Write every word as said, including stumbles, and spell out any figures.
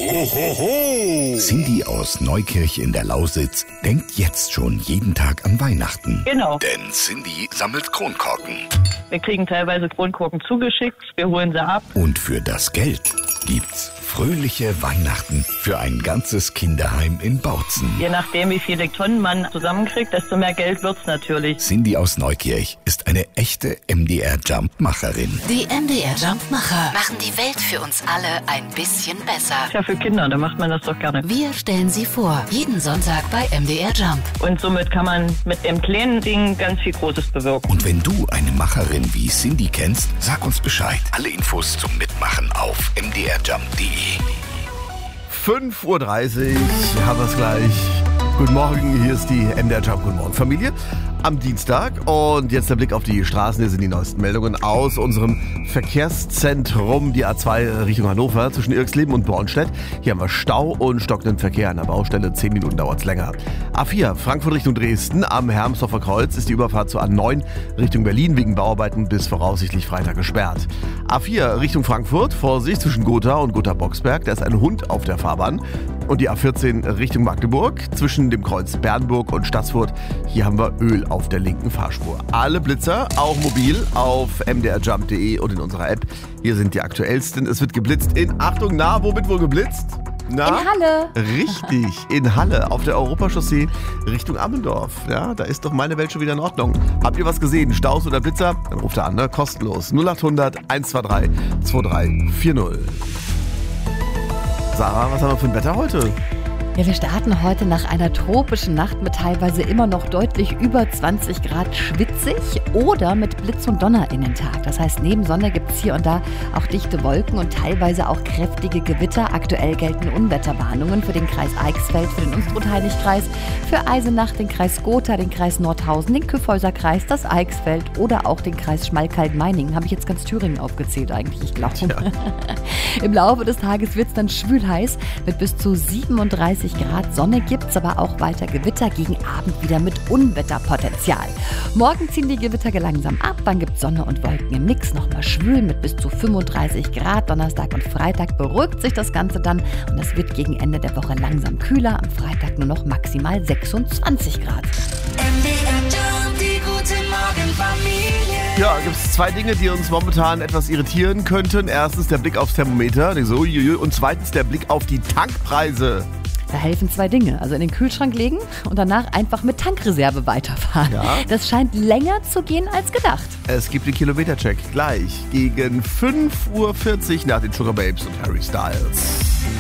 Ho, ho, ho. Cindy aus Neukirch in der Lausitz denkt jetzt schon jeden Tag an Weihnachten. Genau. Denn Cindy sammelt Kronkorken. Wir kriegen teilweise Kronkorken zugeschickt, wir holen sie ab. Und für das Geld gibt's fröhliche Weihnachten für ein ganzes Kinderheim in Bautzen. Je nachdem, wie viele Tonnen man zusammenkriegt, desto mehr Geld wird's natürlich. Cindy aus Neukirch ist eine echte M D R-Jump-Macherin. Die M D R-Jump-Macher machen die Welt für uns alle ein bisschen besser. Ja, für Kinder, da macht man das doch gerne. Wir stellen sie vor, jeden Sonntag bei M D R Jump. Und somit kann man mit dem kleinen Ding ganz viel Großes bewirken. Und wenn du eine Macherin wie Cindy kennst, sag uns Bescheid. Alle Infos zum Mitmachen auf m d r jump punkt d e. fünf Uhr dreißig, haben wir es gleich. Guten Morgen, hier ist die M D R Jump. Guten Morgen, Familie. Am Dienstag und jetzt der Blick auf die Straßen. Hier sind die neuesten Meldungen aus unserem Verkehrszentrum, die A zwei Richtung Hannover, zwischen Irxleben und Bornstedt. Hier haben wir Stau und stockenden Verkehr an der Baustelle. Zehn Minuten dauert es länger. A vier, Frankfurt Richtung Dresden. Am Hermsdorfer Kreuz ist die Überfahrt zur A neun Richtung Berlin wegen Bauarbeiten bis voraussichtlich Freitag gesperrt. A vier Richtung Frankfurt, Vorsicht zwischen Gotha und Gotha-Boxberg. Da ist ein Hund auf der Fahrbahn. Und die A vierzehn Richtung Magdeburg, zwischen dem Kreuz Bernburg und Stassfurt. Hier haben wir Öl auf der linken Fahrspur. Alle Blitzer, auch mobil, auf m d r jump punkt d e und in unserer App. Hier sind die aktuellsten. Es wird geblitzt in, Achtung, na, wo wird wohl geblitzt? Na? In Halle. Richtig, in Halle, auf der Europachaussee Richtung Ammendorf. Ja, da ist doch meine Welt schon wieder in Ordnung. Habt ihr was gesehen? Staus oder Blitzer? Dann ruft er an, ne? Kostenlos. null acht hundert eins zwei drei zwei drei vier null. Sarah, was haben wir für ein Wetter heute? Ja, wir starten heute nach einer tropischen Nacht mit teilweise immer noch deutlich über zwanzig Grad schwitzig oder mit Blitz und Donner in den Tag. Das heißt, neben Sonne gibt es hier und da auch dichte Wolken und teilweise auch kräftige Gewitter. Aktuell gelten Unwetterwarnungen für den Kreis Eichsfeld, für den Unstrut-Heinig-Kreis, für Eisenach, den Kreis Gotha, den Kreis Nordhausen, den Kyffhäuser Kreis, das Eichsfeld oder auch den Kreis Schmalkalden-Meiningen. Habe ich jetzt ganz Thüringen aufgezählt eigentlich, ich glaube. Ja. Im Laufe des Tages wird es dann schwül heiß mit bis zu siebenunddreißig Grad. Sonne gibt es aber auch weiter Gewitter, gegen Abend wieder mit Unwetterpotenzial. Morgen ziehen die Gewitter langsam ab, dann gibt es Sonne und Wolken im Mix, nochmal schwül mit bis zu fünfunddreißig Grad. Donnerstag und Freitag beruhigt sich das Ganze dann und es wird gegen Ende der Woche langsam kühler. Am Freitag nur noch maximal sechsundzwanzig Grad. M D R Jump, die gute Morgenfamilie. Ja, gibt es zwei Dinge, die uns momentan etwas irritieren könnten. Erstens der Blick aufs Thermometer, so, und zweitens der Blick auf die Tankpreise. Da helfen zwei Dinge. Also in den Kühlschrank legen und danach einfach mit Tankreserve weiterfahren. Ja. Das scheint länger zu gehen als gedacht. Es gibt den Kilometercheck gleich gegen fünf Uhr vierzig nach den Sugar Babes und Harry Styles.